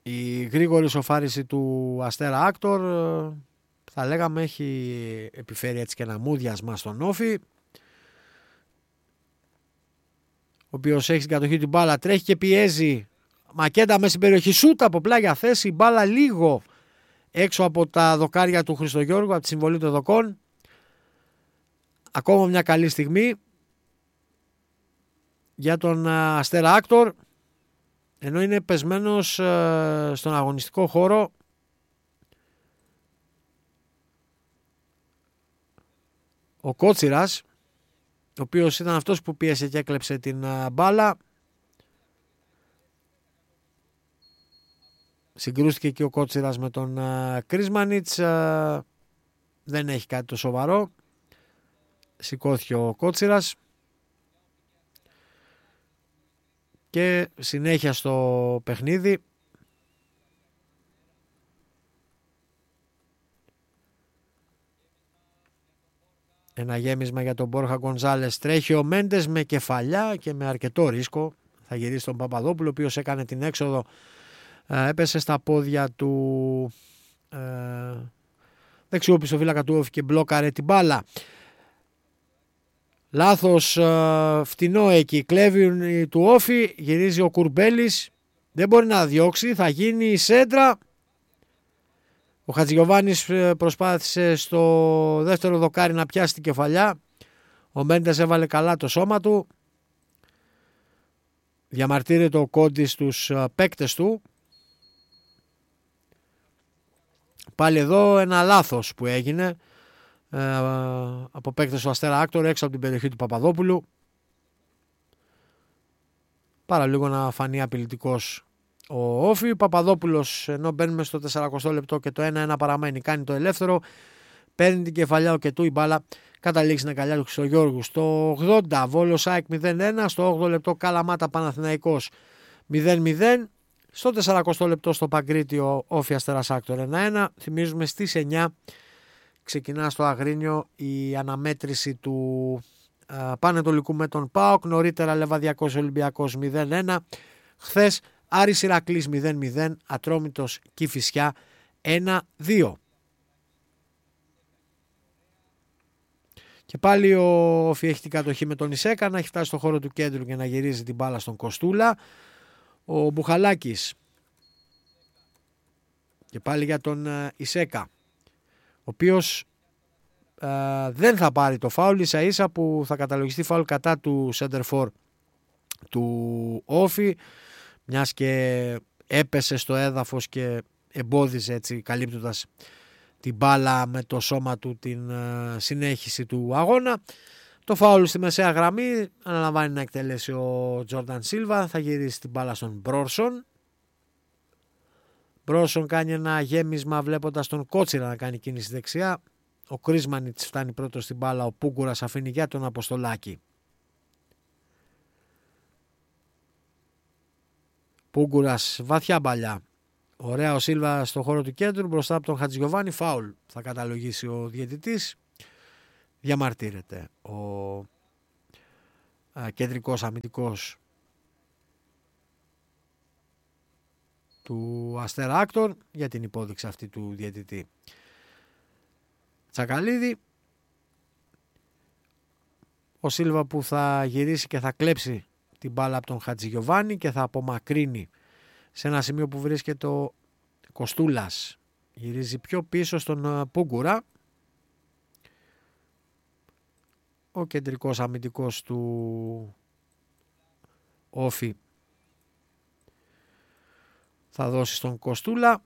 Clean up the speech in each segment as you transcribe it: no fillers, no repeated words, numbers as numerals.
Η γρήγορη σοφάριση του Αστέρα Άκτορ θα λέγαμε έχει επιφέρει έτσι και ένα μούδιασμα στον Όφη, ο οποίος έχει στην κατοχή την μπάλα, τρέχει και πιέζει. Μακέντα μέσα στην περιοχή, σούτ από πλάγια θέση, η μπάλα λίγο έξω από τα δοκάρια του Χριστογιώργου, από τη συμβολή των δοκών. Ακόμα μια καλή στιγμή για τον Αστέρα Άκτορ, ενώ είναι πεσμένος στον αγωνιστικό χώρο. Ο Κότσιρας, ο οποίος ήταν αυτός που πίεσε και έκλεψε την μπάλα. Συγκρούστηκε και ο Κότσιρας με τον Κρίσμανιτς. Δεν έχει κάτι το σοβαρό. Σηκώθηκε ο Κότσιρας και συνέχεια στο παιχνίδι. Ένα γέμισμα για τον Μπόρχα Γκονζάλες. Τρέχει ο Μέντες με κεφαλιά και με αρκετό ρίσκο. Θα γυρίσει τον Παπαδόπουλο, ο οποίος έκανε την έξοδο. Έπεσε στα πόδια του δεξιού πισωφύλακα του Όφη και μπλόκαρε την μπάλα. Λάθος φτηνό εκεί. Κλέβει του Όφη. Γυρίζει ο Κουρμπέλης. Δεν μπορεί να διώξει. Θα γίνει η σέντρα. Ο Χατζηγιοβάνης προσπάθησε στο δεύτερο δοκάρι να πιάσει την κεφαλιά. Ο Μέντες έβαλε καλά το σώμα του. Διαμαρτύρεται ο Κόντης στους παίκτες του. Πάλι εδώ ένα λάθος που έγινε από παίκτες του Αστέρα Άκτορ έξω από την περιοχή του Παπαδόπουλου. Παραλίγο να φανεί απειλητικός ο Όφη. Ο Παπαδόπουλος, ενώ μπαίνουμε στο 40 λεπτό και το 1-1 παραμένει, κάνει το ελεύθερο, παίρνει την κεφαλιά ο Κετού, η μπάλα καταλήξει στην αγκαλιά του Χριστογιώργου. Στο 80 Βόλος ΑΕΚ 0-1, στο 8 λεπτό Καλαμάτα Παναθηναϊκός 0-0. Στο 40 λεπτό στο Παγκρίτιο Όφη Αστέρας Άκτορ 1-1. Θυμίζουμε στις 9 ξεκινά στο Αγρίνιο η αναμέτρηση του Πανετολικού με τον ΠΑΟΚ. Νωρίτερα Λεβαδιακός Ολυμπιακός 0-1. Χθες Άρης Ηρακλής 0-0. Ατρόμητος Κηφισιά 1-2. Και πάλι ο Όφη έχει την κατοχή με τον Ισέκα, να έχει φτάσει στο χώρο του κέντρου και να γυρίζει την μπάλα στον Κοστούλα. Ο Μπουχαλάκης και πάλι για τον Ισέκα, ο οποίος δεν θα πάρει το φάουλ, ίσα ίσα που θα καταλογιστεί φάουλ κατά του σέντερφορ του Όφη, μιας και έπεσε στο έδαφος και εμπόδιζε έτσι, καλύπτοντας την μπάλα με το σώμα του την συνέχιση του αγώνα. Το φάουλ στη μεσαία γραμμή αναλαμβάνει να εκτελέσει ο Τζόρνταν Σίλβα. Θα γυρίσει την μπάλα στον Μπρόρσον. Μπρόρσον κάνει ένα γέμισμα βλέποντας τον Κότσιρα να κάνει κίνηση δεξιά. Ο Κρίσμανιτς φτάνει πρώτο στην μπάλα. Ο Πούγκουρας αφήνει για τον Αποστολάκη. Πούγκουρας βαθιά μπαλιά. Ωραία ο Σίλβα στο χώρο του κέντρου μπροστά από τον Χατζηγιοβάνη. Φάουλ θα καταλογίσει ο διαιτητής. Διαμαρτύρεται ο κεντρικός αμυντικός του Αστέρα Άκτορ για την υπόδειξη αυτή του διαιτητή. Τσακαλίδη. Ο Σίλβα που θα γυρίσει και θα κλέψει την μπάλα από τον Χατζηγιοβάνη και θα απομακρύνει σε ένα σημείο που βρίσκεται ο Κοστούλας. Γυρίζει πιο πίσω στον Πούγκουρα. Ο κεντρικός αμυντικός του Όφη θα δώσει στον Κοστούλα.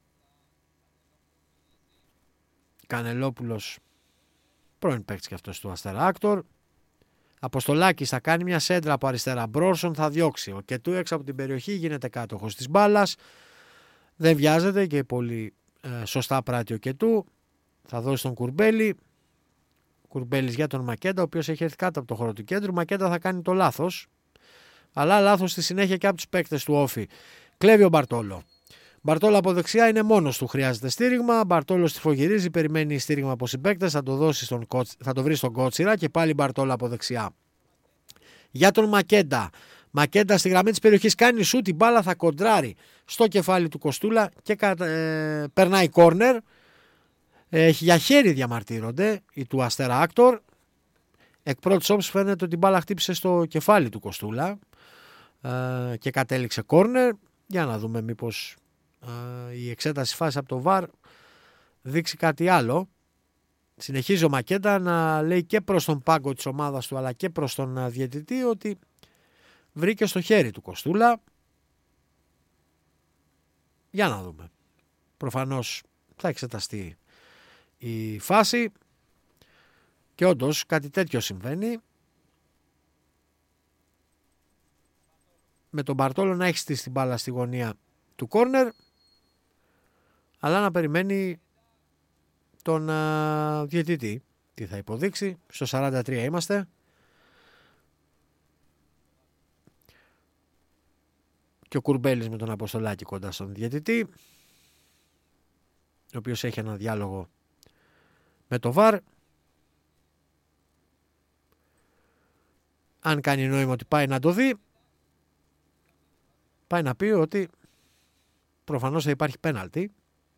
Κανελόπουλος, πρώην παίκτης και αυτός του Αστέρα Άκτορ. Αποστολάκης θα κάνει μια σέντρα από αριστερά. Μπρόρσον θα διώξει. Ο Κετού έξω από την περιοχή γίνεται κάτοχος της μπάλας. Δεν βιάζεται και πολύ σωστά πράττει ο Κετού. Θα δώσει τον Κουρμπέλη. Κουρμπέλης για τον Μακέντα, ο οποίος έχει έρθει κάτω από το χώρο του κέντρου. Μακέντα θα κάνει το λάθος. Αλλά λάθος στη συνέχεια και από τους παίκτες του Όφη. Κλέβει ο Μπαρτόλο. Μπαρτόλο από δεξιά είναι μόνος του, χρειάζεται στήριγμα. Μπαρτόλο στριφογυρίζει, περιμένει στήριγμα από συμπαίκτες. Θα το βρει στον Κότσιρα και πάλι Μπαρτόλο από δεξιά. Για τον Μακέντα. Μακέντα στη γραμμή της περιοχής κάνει σούτ, η μπάλα θα κοντράρει στο κεφάλι του Κοστούλα και περνάει κόρνερ. Για χέρι διαμαρτύρονται οι του Αστέρα Άκτορ. Εκ πρώτης όψης φαίνεται ότι η μπάλα χτύπησε στο κεφάλι του Κοστούλα και κατέληξε κόρνερ. Για να δούμε μήπως η εξέταση φάση από το VAR δείξει κάτι άλλο. Συνεχίζει ο Μακέντα να λέει και προς τον πάγκο της ομάδας του αλλά και προς τον διαιτητή ότι βρήκε στο χέρι του Κοστούλα. Για να δούμε. Προφανώς θα εξεταστεί η φάση και όντως κάτι τέτοιο συμβαίνει. Με τον Μπαρτόλο να έχει στήσει την μπάλα στη γωνία του κόρνερ αλλά να περιμένει τον διαιτητή τι θα υποδείξει. Στο 43 είμαστε και ο Κουρμπέλης με τον Αποστολάκη κοντά στον διαιτητή, ο οποίος έχει ένα διάλογο με το VAR. Αν κάνει νόημα ότι πάει να το δει, πάει να πει ότι προφανώς θα υπάρχει πέναλτι.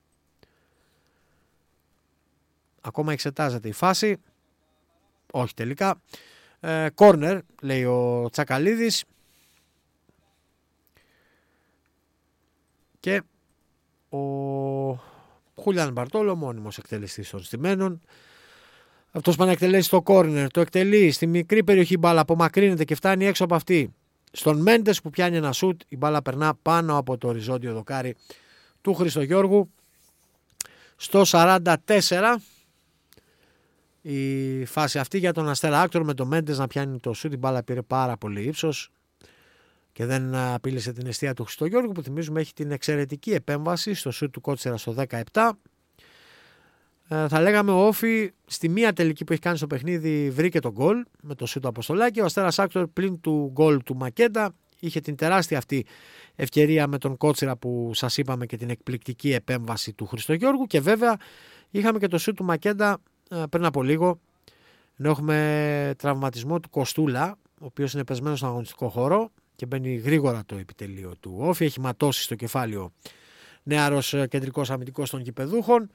Ακόμα εξετάζεται η φάση. Όχι τελικά. Κόρνερ λέει ο Τσακαλίδης. Και ο Χούλιαν Μπαρτόλο, μόνιμος εκτελεστής των στημένων. Αυτός που να εκτελέσει το κόρνερ, το εκτελεί στη μικρή περιοχή, μπάλα απομακρύνεται και φτάνει έξω από αυτή. Στον Μέντες που πιάνει ένα σούτ, η μπάλα περνά πάνω από το οριζόντιο δοκάρι του Χριστογιώργου. Στο 44 η φάση αυτή για τον Αστέρα Άκτορ με τον Μέντες να πιάνει το σούτ, η μπάλα πήρε πάρα πολύ ύψος και δεν απείλησε την εστία του Χριστογιώργου, που θυμίζουμε έχει την εξαιρετική επέμβαση στο σούτ του Κότσερα στο 17. Θα λέγαμε ο Όφη στη μία τελική που έχει κάνει στο παιχνίδι βρήκε τον γκολ με το σούτ του Αποστολάκη. Ο Αστέρας Άκτορ πλην του γκολ του Μακέντα είχε την τεράστια αυτή ευκαιρία με τον Κότσερα που σας είπαμε και την εκπληκτική επέμβαση του Χριστογιώργου, και βέβαια είχαμε και το σούτ του Μακέντα πριν από λίγο, ενώ έχουμε τραυματισμό του Κοστούλα, ο οποίος είναι πεσμένος στον αγωνιστικό χώρο και μπαίνει γρήγορα το επιτελείο του Όφη. Έχει ματώσει στο κεφάλαιο νεαρός κεντρικός αμυντικός των γηπεδούχων.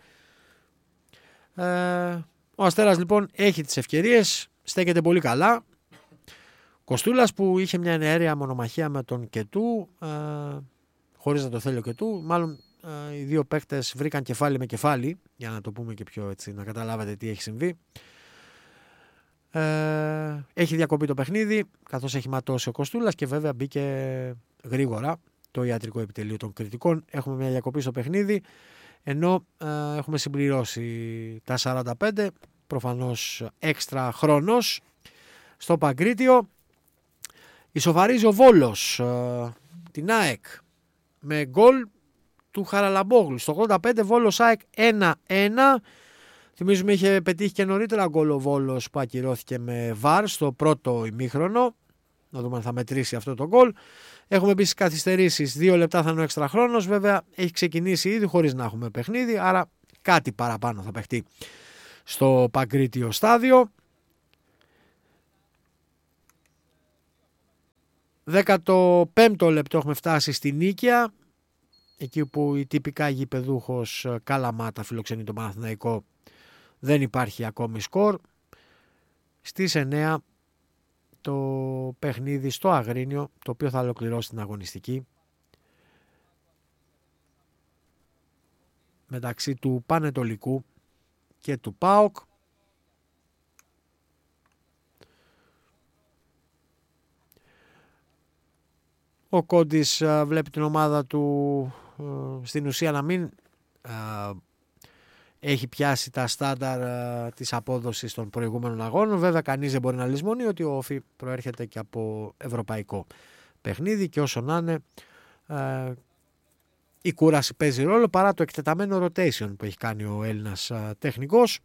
Ο Αστέρας λοιπόν έχει τις ευκαιρίες, στέκεται πολύ καλά. Κοστούλας που είχε μια εναέρια μονομαχία με τον Κετού, χωρίς να το θέλει ο Κετού, μάλλον οι δύο παίκτες βρήκαν κεφάλι με κεφάλι, για να το πούμε και πιο έτσι, να καταλάβετε τι έχει συμβεί. Έχει διακοπεί το παιχνίδι καθώς έχει ματώσει ο Κοστούλας και βέβαια μπήκε γρήγορα το ιατρικό επιτελείο των κριτικών. Έχουμε μια διακοπή στο παιχνίδι, ενώ έχουμε συμπληρώσει τα 45, προφανώς έξτρα χρόνος στο Παγκρίτιο. Ισοφαρίζει ο Βόλος την ΑΕΚ με γκολ του Χαραλαμπόγλου στο 85. Βόλος ΑΕΚ 1-1. Θυμίζουμε είχε πετύχει και νωρίτερα γκολ ο Βόλος που ακυρώθηκε με VAR στο πρώτο ημίχρονο. Να δούμε αν θα μετρήσει αυτό το γκολ. Έχουμε επίσης καθυστερήσεις, 2 λεπτά θα είναι ο έξτρα χρόνος. Βέβαια έχει ξεκινήσει ήδη χωρίς να έχουμε παιχνίδι, άρα κάτι παραπάνω θα παιχτεί στο Παγκρίτιο στάδιο. 15ο λεπτό έχουμε φτάσει στη Νίκαια, εκεί που η τυπικά γηπεδούχος Καλαμάτα φιλοξενεί τον Παναθηναϊκό. Δεν υπάρχει ακόμη σκορ. Στις 9 το παιχνίδι στο Αγρίνιο, το οποίο θα ολοκληρώσει την αγωνιστική, μεταξύ του Πανετολικού και του ΠΑΟΚ. Ο Κόντης βλέπει την ομάδα του στην ουσία να μην έχει πιάσει τα στάνταρ της απόδοσης των προηγούμενων αγώνων. Βέβαια κανείς δεν μπορεί να λησμονεί ότι ο Όφη προέρχεται και από ευρωπαϊκό παιχνίδι και όσο να είναι η κούραση παίζει ρόλο, παρά το εκτεταμένο rotation που έχει κάνει ο Έλληνας τεχνικός.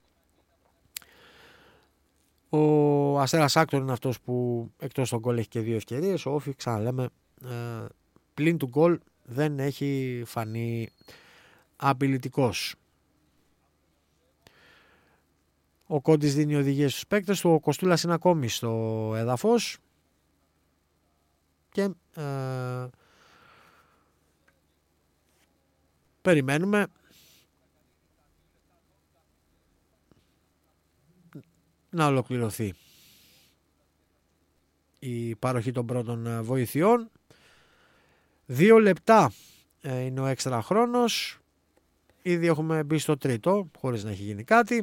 Ο Αστέρας Άκτορ είναι αυτός που εκτός των γκολ έχει και 2 ευκαιρίες. Ο Όφη, ξαναλέμε, πλην του γκολ δεν έχει φανεί απειλητικός. Ο Κόντης δίνει οδηγίες στους παίκτες του. Ο Κοστούλας είναι ακόμη στο έδαφος και περιμένουμε να ολοκληρωθεί η παροχή των πρώτων βοηθειών. 2 λεπτά είναι ο έξτρα χρόνος. Ήδη έχουμε μπει στο τρίτο χωρίς να έχει γίνει κάτι.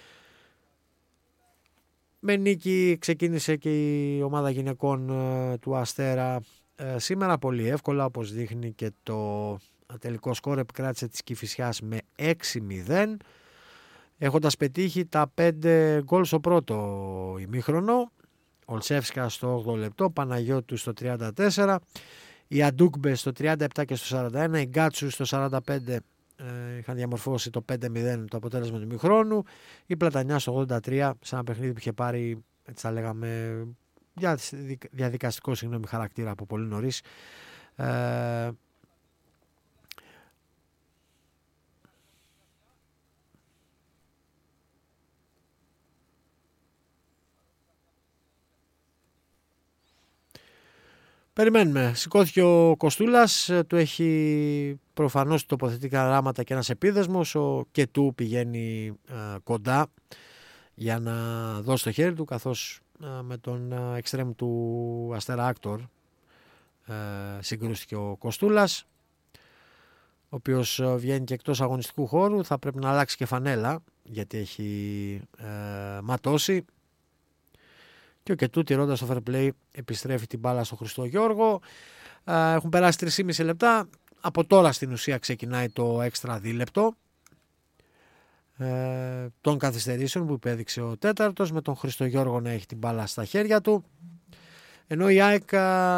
Με νίκη ξεκίνησε και η ομάδα γυναικών του Αστέρα σήμερα πολύ εύκολα, όπως δείχνει και το τελικό σκορ. Επικράτησε της Κηφισιάς με 6-0, έχοντας πετύχει τα 5 γκολ στο πρώτο ημίχρονο. Ολσεύσκα στο 8 λεπτό, Παναγιώτου στο 34, η Αντούκμπε στο 37 και στο 41, η Γκάτσου στο 45 είχαν διαμορφώσει το 5-0 το αποτέλεσμα του ημιχρόνου, η Πλατανιά στο 83 σε ένα παιχνίδι που είχε πάρει, έτσι θα λέγαμε, διαδικαστικό χαρακτήρα από πολύ νωρίς. Περιμένουμε. Σηκώθηκε ο Κοστούλας, του έχει προφανώς τοποθετεί γράμματα και ένας επίδεσμος. Ο Κετού πηγαίνει κοντά για να δώσει το χέρι του, καθώς με τον εξτρέμ του Αστέρα Άκτορ συγκρούστηκε ο Κοστούλας, ο οποίος βγαίνει και εκτός αγωνιστικού χώρου. Θα πρέπει να αλλάξει και φανέλα γιατί έχει ματώσει. Και ο Κετού, τηρώντας το fair play, επιστρέφει την μπάλα στο Χριστό Γιώργο. Έχουν περάσει 3,5 λεπτά. Από τώρα στην ουσία ξεκινάει το έξτρα δίλεπτο των καθυστερήσεων που υπέδειξε ο τέταρτος, με τον Χριστό Γιώργο να έχει την μπάλα στα χέρια του. Ενώ η ΑΕΚ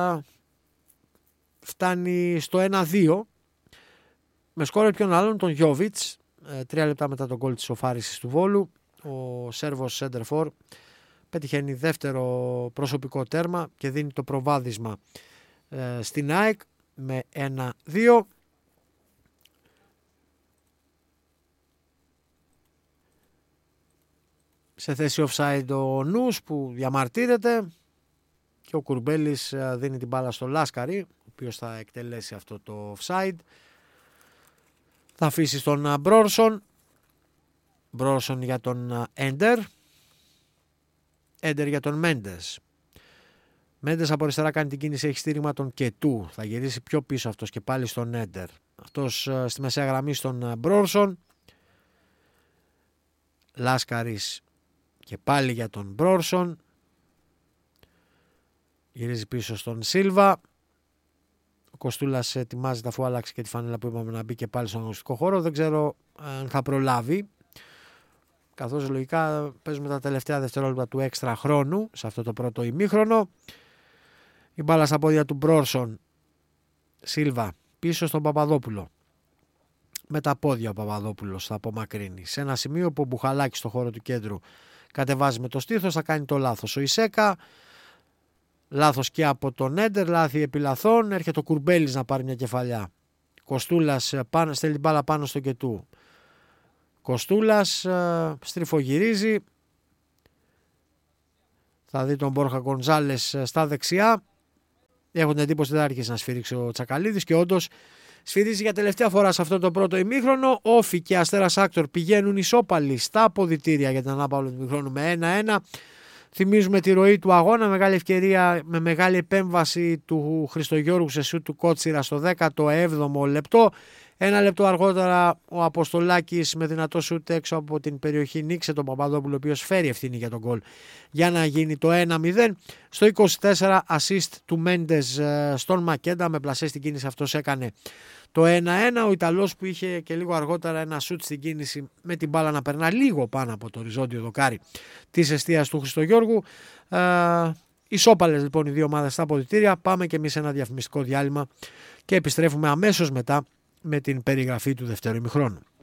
φτάνει στο 1-2 με σκόρερ ποιον άλλον, τον Γιόβιτς. 3 λεπτά μετά τον γκολ της σοφάρισης του Βόλου, ο Σέρβος Σέντερφορ πετυχαίνει δεύτερο προσωπικό τέρμα και δίνει το προβάδισμα στην ΑΕΚ με 1-2. Σε θέση offside ο Νους που διαμαρτύρεται και ο Κουρμπέλης δίνει την μπάλα στο Λάσκαρη, ο οποίος θα εκτελέσει αυτό το offside. Θα αφήσει τον Μπρόρσον για τον Έντερ. Έντερ για τον Μέντες. Μέντες από αριστερά κάνει την κίνηση, έχει στήριγμα τον Κετού. Θα γυρίσει πιο πίσω αυτός και πάλι στον Έντερ. Αυτός στη μεσαία γραμμή στον Μπρόρσον. Λάσκαρης και πάλι για τον Μπρόρσον. Γυρίζει πίσω στον Σίλβα. Ο Κοστούλας ετοιμάζεται, αφού άλλαξε και τη φανέλα που είπαμε, να μπει και πάλι στον αγωνιστικό χώρο. Δεν ξέρω αν θα προλάβει, καθώς λογικά παίζουμε τα τελευταία δευτερόλεπτα του έξτρα χρόνου σε αυτό το πρώτο ημίχρονο. Η μπάλα στα πόδια του Μπρόρσον. Σίλβα πίσω στον Παπαδόπουλο. Με τα πόδια ο Παπαδόπουλος θα απομακρύνει σε ένα σημείο που ο Μπουχαλάκης στο χώρο του κέντρου κατεβάζει με το στήθος, θα κάνει το λάθος ο Ισέκα. Λάθος και από τον Έντερ, λάθη επί λαθών. Έρχεται ο Κουρμπέλης να πάρει μια κεφαλιά. Κοστούλας στέλνει μπάλα πάνω στο Κετού. Κοστούλας στριφογυρίζει. Θα δει τον Μπόρχα Γκονζάλες στα δεξιά. Έχουν την εντύπωση ότι θα αρχίσει να σφυρίξει ο Τσακαλίδης και όντως σφυρίζει για τελευταία φορά σε αυτό το πρώτο ημίχρονο. Όφι και Αστέρας Άκτορ πηγαίνουν ισόπαλοι στα αποδυτήρια για την ανάπαυλο του ημίχρονου με 1-1. Θυμίζουμε τη ροή του αγώνα. Μεγάλη ευκαιρία με μεγάλη επέμβαση του Χριστογιώργου σε σούτ του Κότσιρα στο 17ο λεπτό. 1 λεπτό αργότερα ο Αποστολάκης με δυνατό σούτ έξω από την περιοχή νίξε τον Παπαδόπουλο, ο οποίος φέρει ευθύνη για τον γκολ για να γίνει το 1-0. Στο 24 assist του Μέντες στον Μακέντα, με πλασέ στην κίνηση αυτός έκανε το 1-1. Ο Ιταλός που είχε και λίγο αργότερα ένα σούτ στην κίνηση με την μπάλα να περνά λίγο πάνω από το οριζόντιο δοκάρι της εστίας του Χριστογιώργου. Ισόπαλες λοιπόν οι δύο ομάδες στα αποδυτήρια. Πάμε και εμείς σε ένα διαφημιστικό διάλειμμα και επιστρέφουμε αμέσως μετά με την περιγραφή του δεύτερου ημιχρόνου.